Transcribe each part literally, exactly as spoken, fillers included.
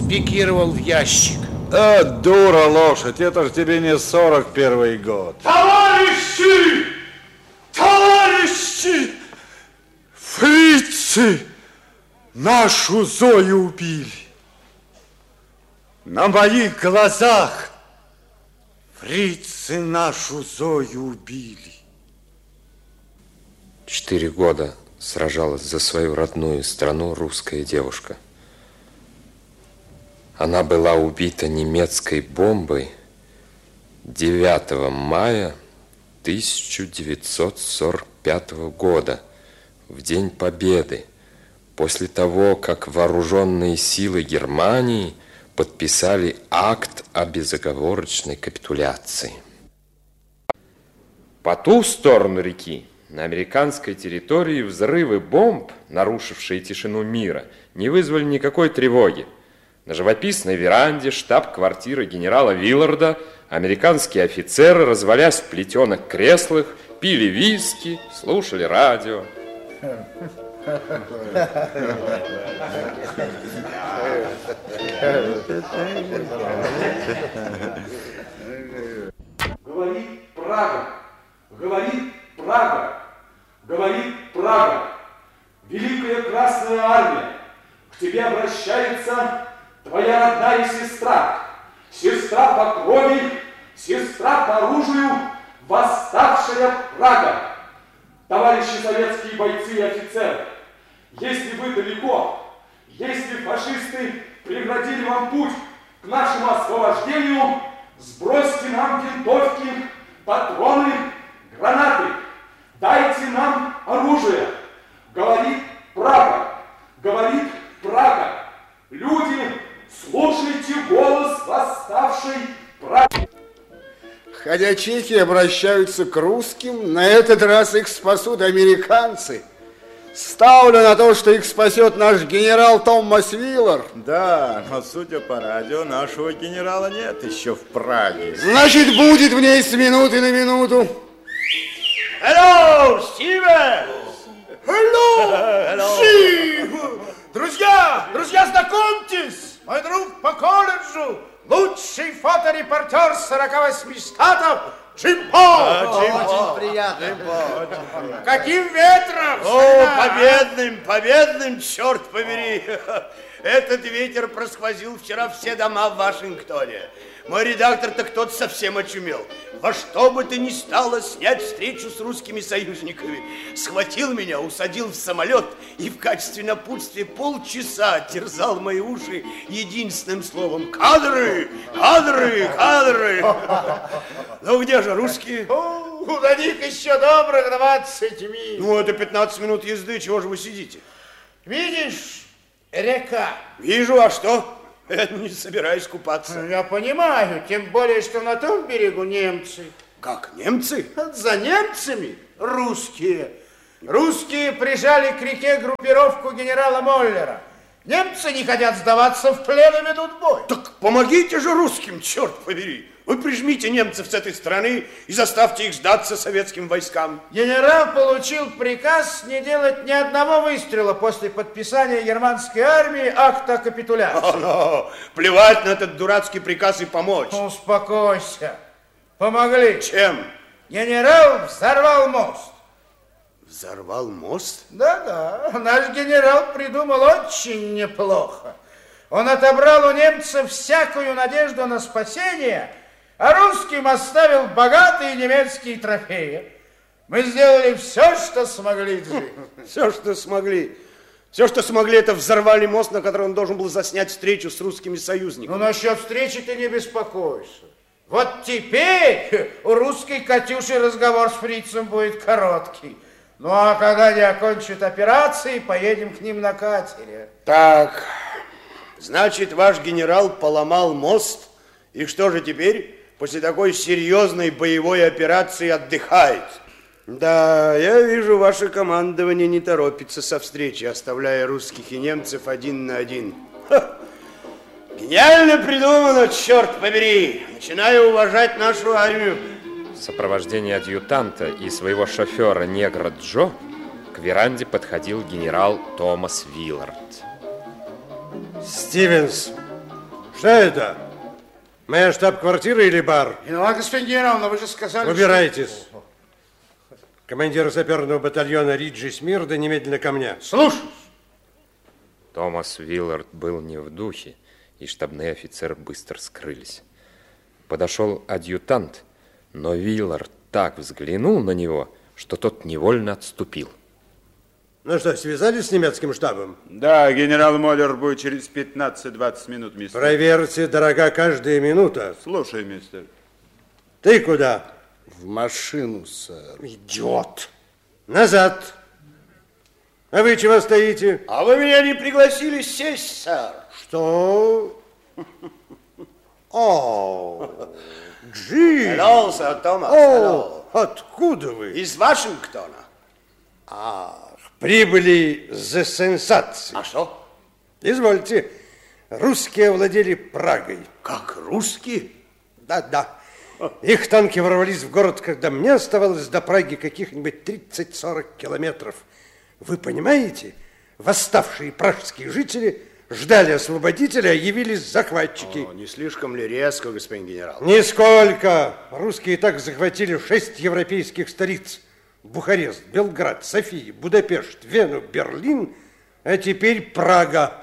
спикировал в ящик. А, дура лошадь, это ж тебе не сорок первый год. Товарищи! Товарищи! Фрицы нашу Зою убили. На моих глазах фрицы нашу Зою убили. Четыре года сражалась за свою родную страну русская девушка. Она была убита немецкой бомбой девятого мая тысяча девятьсот сорок пятого года, в День Победы, после того, как вооруженные силы Германии подписали акт о безоговорочной капитуляции. По ту сторону реки, на американской территории, взрывы бомб, нарушившие тишину мира, не вызвали никакой тревоги. На живописной веранде штаб-квартиры генерала Вилларда американские офицеры, развалясь в плетеных креслах, пили виски, слушали радио. Говорит Прага, говорит Прага, говорит Прага. Великая Красная Армия, к тебе обращается твоя родная сестра, сестра по крови, сестра по оружию, восставшая Прага. Товарищи советские бойцы и офицеры, если вы далеко, если фашисты преградили вам путь к нашему освобождению, сбросьте нам винтовки, патроны, гранаты, дайте нам оружие. Говорит Прага, говорит Прага. Люди, слушайте голос восставшей Праги. Хотя чехи обращаются к русским, на этот раз их спасут американцы. Ставлю на то, что их спасет наш генерал Томас Виллар. Да, но судя по радио, нашего генерала нет еще в Праге. Значит, будет в ней с минуты на минуту. Hello, Стивен! Hello, Стив! Друзья, друзья, знакомьтесь! Мой друг по колледжу, лучший фоторепортер сорока восьми штатов Джим Пол. А, Джим Пол. Очень приятно. Джим Пол, очень приятно. Каким ветром? О, победным, победным, черт побери. Этот ветер просквозил вчера все дома в Вашингтоне. Мой редактор-то кто-то совсем очумел. Во что бы то ни стало снять встречу с русскими союзниками. Схватил меня, усадил в самолет и в качестве напутствия полчаса терзал мои уши единственным словом: кадры, кадры, кадры. Ну где же русские? О, до них еще добрых двадцать миль. Ну это пятнадцать минут езды, чего же вы сидите? Видишь, река. Вижу, а что? Я не собираюсь купаться. Я понимаю, тем более, что на том берегу немцы. Как, немцы? За немцами русские. Русские прижали к реке группировку генерала Моллера. Немцы не хотят сдаваться в плен и ведут бой. Так помогите же русским, черт побери. Вы прижмите немцев с этой стороны и заставьте их сдаться советским войскам. Генерал получил приказ не делать ни одного выстрела после подписания германской армии акта о капитуляции. О, но, плевать на этот дурацкий приказ и помочь. Успокойся. Помогли. Чем? Генерал взорвал мост. Взорвал мост? Да-да, наш генерал придумал очень неплохо. Он отобрал у немцев всякую надежду на спасение, а русским оставил богатые немецкие трофеи. Мы сделали все, что смогли. Все, что смогли. Все, что смогли, это взорвали мост, на который он должен был заснять встречу с русскими союзниками. Ну, насчет встречи ты не беспокойся. Вот теперь у русской Катюши разговор с фрицем будет короткий. Ну, а когда они окончат операции, поедем к ним на катере. Так, значит, ваш генерал поломал мост, и что же теперь? После такой серьезной боевой операции отдыхает. Да, я вижу, ваше командование не торопится со встречи, оставляя русских и немцев один на один. Ха! Гениально придумано, черт побери. Начинаю уважать нашу армию. В сопровождении адъютанта и своего шофера негра Джо к веранде подходил генерал Томас Виллард. Стивенс, Что это? Моя штаб-квартира или бар? Ну, а, господин генерал, но вы же сказали... Убирайтесь. Что... Командир саперного батальона Риджи Смирда немедленно ко мне. Слушаюсь. Томас Виллард был не в духе, и штабные офицеры быстро скрылись. Подошел адъютант, но Виллард так взглянул на него, что тот невольно отступил. Ну что, связались с немецким штабом? Да, генерал Моллер будет через пятнадцать-двадцать минут, мистер. Проверьте, дорога каждая минута. Слушай, мистер. Ты куда? В машину, сэр. Идиот. Назад. А вы чего стоите? А вы меня не пригласили сесть, сэр. Что? О, Джим. Hello, сэр Томас. О, откуда вы? Из Вашингтона. Ах, прибыли за сенсацией. А что? Извольте, русские овладели Прагой. Как русские? Да-да. Их танки ворвались в город, когда мне оставалось до Праги каких-нибудь тридцать-сорок километров. Вы понимаете, восставшие пражские жители ждали освободителя, а явились захватчики. О, не слишком ли резко, господин генерал? Нисколько. Русские так захватили шесть европейских столиц. Бухарест, Белград, София, Будапешт, Вену, Берлин, а теперь Прага.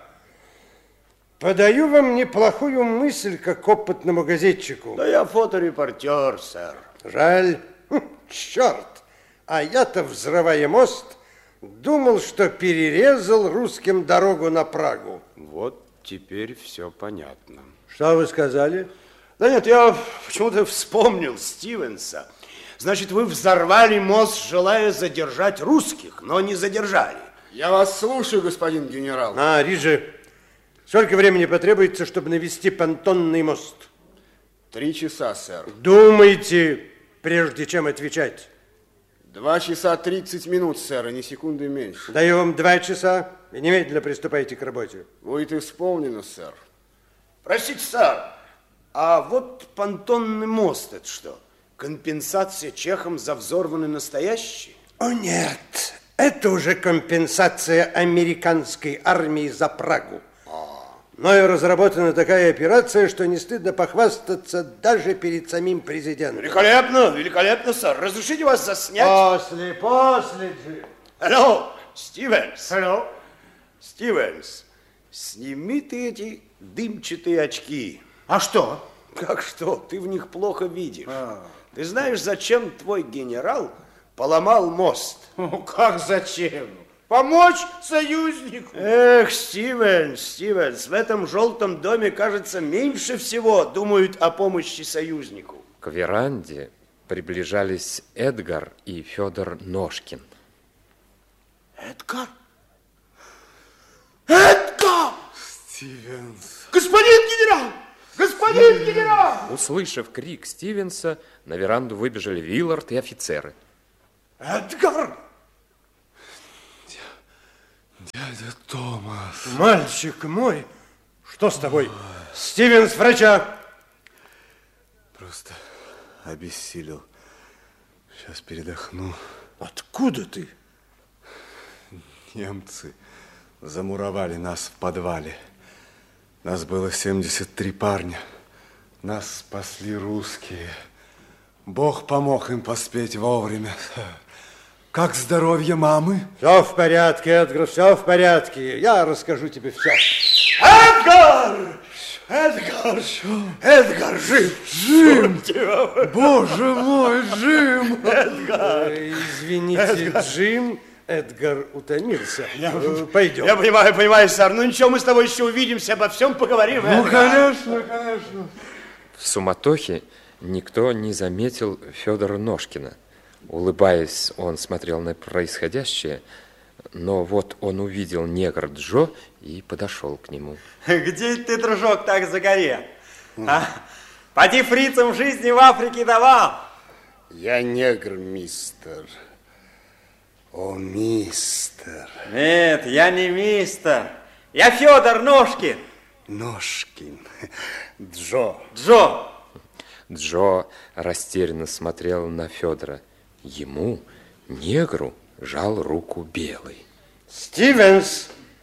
Подаю вам неплохую мысль, как опытному газетчику. Да я фоторепортер, сэр. Жаль. Хм, черт. А я-то, взрывая мост, думал, что перерезал русским дорогу на Прагу. Вот теперь все понятно. Что вы сказали? Да нет, я почему-то вспомнил Стивенса. Значит, вы взорвали мост, желая задержать русских, но не задержали. Я вас слушаю, господин генерал. А, Риджи, сколько времени потребуется, чтобы навести понтонный мост? Три часа, сэр. Думайте, прежде чем отвечать. Два часа тридцать минут, сэр, и ни секунды меньше. Даю вам два часа, и немедленно приступайте к работе. Будет исполнено, сэр. Простите, сэр, а вот понтонный мост, это что? Компенсация чехам за взорванный настоящий? О, нет. Это уже компенсация американской армии за Прагу. Мною разработана такая операция, что не стыдно похвастаться даже перед самим президентом. Великолепно, великолепно, сэр. Разрешите вас заснять? После, после, Джим. Алло, Стивенс. Алло. Стивенс, сними ты эти дымчатые очки. А что? Как что? Ты в них плохо видишь. А. Ты знаешь, зачем твой генерал поломал мост? Ну, как зачем? Помочь союзнику. Эх, Стивенс, Стивенс, в этом желтом доме, кажется, меньше всего думают о помощи союзнику. К веранде приближались Эдгар и Федор Ножкин. Эдгар? Эдгар! Стивенс. Господин генерал! Господин генерал! Услышав крик Стивенса, на веранду выбежали Виллард и офицеры. Эдгар! Дядя Томас. Мальчик мой, что с тобой? Стивенс, врача! Просто обессилел. Сейчас передохну. Откуда ты? Немцы замуровали нас в подвале. Нас было семьдесят три парня. Нас спасли русские. Бог помог им поспеть вовремя. Как здоровье мамы? Все в порядке, Эдгар, все в порядке. Я расскажу тебе все. Эдгар! Эдгар! Эдгар жив! Джим! Боже мой, Джим! Эдгар! Извините, Эдгар. Джим, Эдгар утомился. Я, Пойдем. Я понимаю, понимаю, сэр. Ну ничего, мы с тобой еще увидимся, обо всем поговорим. Ну, Эдгар. конечно, конечно. В суматохе никто не заметил Федора Ножкина. Улыбаясь, он смотрел на происходящее, но вот он увидел негра Джо и подошел к нему. Где ты, дружок, так загорел? А? Поди фрицам жизни в Африке давал. Я негр, мистер. О, мистер. Нет, я не мистер. Я Федор Ножкин. Ножкин. Джо. Джо. Джо растерянно смотрел на Федора. Ему, негру, жал руку Белый. Стивенс,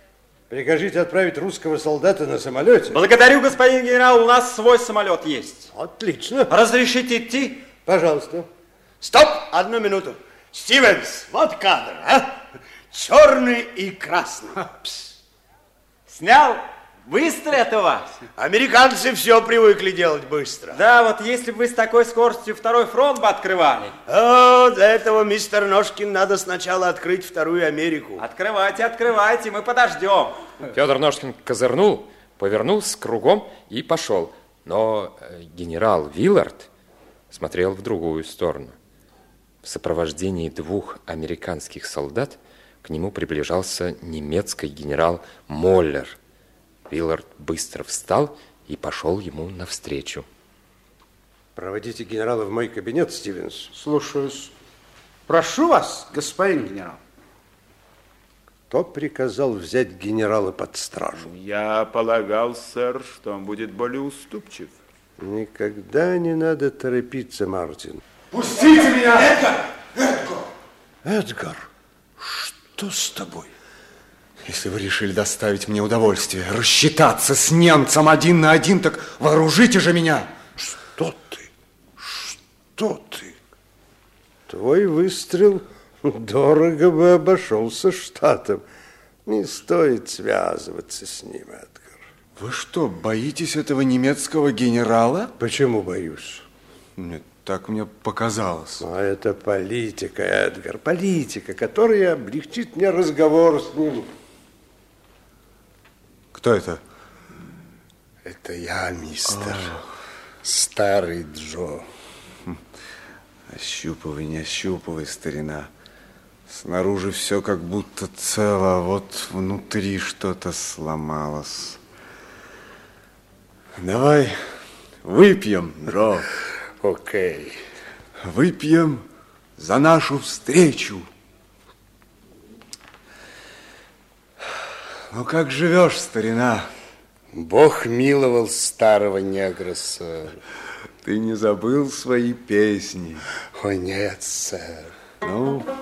Прикажите отправить русского солдата на самолете. Благодарю, господин генерал, у нас свой самолет есть. Отлично. Разрешите идти? Пожалуйста. Стоп, одну минуту. Стивенс, вот кадр, а? Черный и красный. Снял? Быстро это вас? Американцы все привыкли делать быстро. Да, вот если бы вы с такой скоростью второй фронт бы открывали. О, для этого, мистер Ножкин, надо сначала открыть вторую Америку. Открывайте, открывайте, мы подождем. Федор Ножкин козырнул, повернулся кругом и пошел. Но генерал Виллард смотрел в другую сторону. В сопровождении двух американских солдат к нему приближался немецкий генерал Моллер. Виллард быстро встал и пошел ему навстречу. Проводите генерала в мой кабинет, Стивенс. Слушаюсь. Прошу вас, господин генерал. Кто приказал взять генерала под стражу? Я полагал, сэр, что он будет более уступчив. Никогда не надо торопиться, Мартин. Пустите меня! Эдгар! Эдгар! Эдгар, что с тобой? Если вы решили доставить мне удовольствие, рассчитаться с немцем один на один, так вооружите же меня. Что ты? Что ты? Твой выстрел дорого бы обошелся штатам. Не стоит связываться с ним, Эдгар. Вы что, боитесь этого немецкого генерала? Почему боюсь? Нет, так мне показалось. А это политика, Эдгар, политика, которая облегчит мне разговор с ним. Кто это? Это я, мистер. Старый Джо. Ощупывай, не ощупывай, старина. Снаружи все как будто цело, а вот внутри что-то сломалось. Давай выпьем, Джо. Окей. Выпьем за нашу встречу. Ну, как живешь, старина? Бог миловал старого негра, сэр. Ты не забыл свои песни? О, нет, сэр. Ну,